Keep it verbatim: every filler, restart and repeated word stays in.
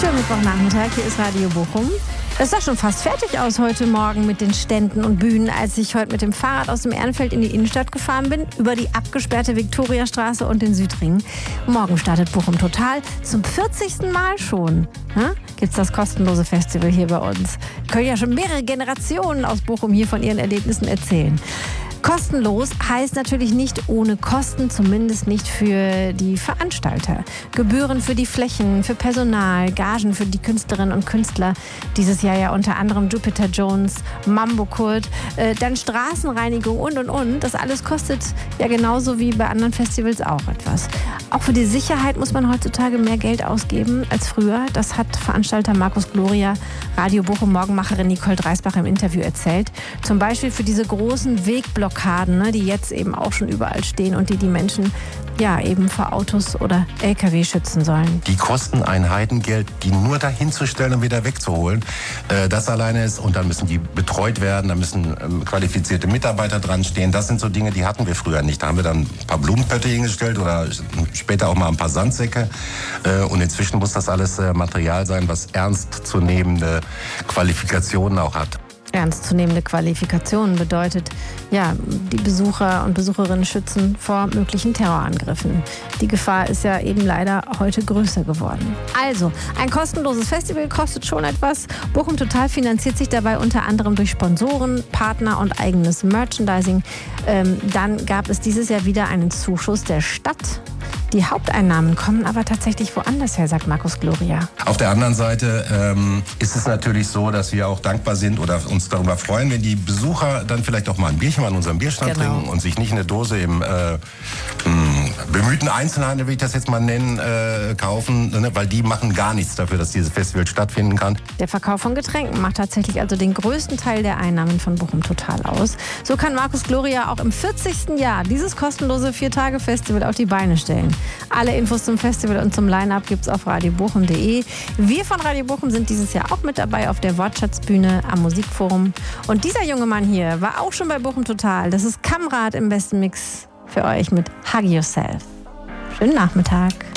Schönen Mittwochnachmittag, hier ist Radio Bochum. Es sah schon fast fertig aus heute Morgen mit den Ständen und Bühnen, als ich heute mit dem Fahrrad aus dem Ehrenfeld in die Innenstadt gefahren bin, über die abgesperrte Viktoriastraße und den Südring. Morgen startet Bochum Total zum vierzigsten Mal schon. Ja? Gibt's das kostenlose Festival hier bei uns. Können ja schon mehrere Generationen aus Bochum hier von ihren Erlebnissen erzählen. Kostenlos heißt natürlich nicht ohne Kosten, zumindest nicht für die Veranstalter. Gebühren für die Flächen, für Personal, Gagen für die Künstlerinnen und Künstler. Dieses Jahr ja unter anderem Jupiter Jones, Mambo Kurt, äh, dann Straßenreinigung und, und, und. Das alles kostet ja genauso wie bei anderen Festivals auch etwas. Auch für die Sicherheit muss man heutzutage mehr Geld ausgeben als früher. Das hat Veranstalter Markus Gloria, Radio Bochum Morgenmacherin Nicole Dreisbach im Interview erzählt. Zum Beispiel für diese großen Wegblockaden, ne, die jetzt eben auch schon überall stehen und die die Menschen ja eben vor Autos oder L K W schützen sollen. Die kosten ein Heidengeld, die nur dahin zu stellen und wieder wegzuholen. Äh, das alleine ist, und dann müssen die betreut werden, da müssen ähm, qualifizierte Mitarbeiter dran stehen. Das sind so Dinge, die hatten wir früher nicht. Da haben wir dann ein paar Blumenpötte hingestellt oder später auch mal ein paar Sandsäcke. Äh, und inzwischen muss das alles äh, Material sein, was ernstzunehmende Qualifikationen auch hat. Ernstzunehmende Qualifikationen bedeutet, ja, die Besucher und Besucherinnen schützen vor möglichen Terrorangriffen. Die Gefahr ist ja eben leider heute größer geworden. Also, ein kostenloses Festival kostet schon etwas. Bochum Total finanziert sich dabei unter anderem durch Sponsoren, Partner und eigenes Merchandising. Ähm, dann gab es dieses Jahr wieder einen Zuschuss der Stadt. Die Haupteinnahmen kommen aber tatsächlich woanders her, sagt Markus Gloria. Auf der anderen Seite ähm, ist es natürlich so, dass wir auch dankbar sind oder uns darüber freuen, wenn die Besucher dann vielleicht auch mal ein Bierchen an unserem Bierstand Genau. trinken und sich nicht eine Dose im äh, mh, bemühten Einzelhandel, wie ich das jetzt mal nennen, äh, kaufen, ne? Weil die machen gar nichts dafür, dass dieses Festival stattfinden kann. Der Verkauf von Getränken macht tatsächlich also den größten Teil der Einnahmen von Bochum Total aus. So kann Markus Gloria auch im vierzigsten Jahr dieses kostenlose Vier-Tage-Festival auf die Beine stellen. Alle Infos zum Festival und zum Line-Up gibt's auf radio bochum punkt de. Wir von Radio Bochum sind dieses Jahr auch mit dabei auf der Wortschatzbühne am Musikforum. Und dieser junge Mann hier war auch schon bei Bochum Total. Das ist Kamrat im besten Mix für euch mit Hug Yourself. Schönen Nachmittag.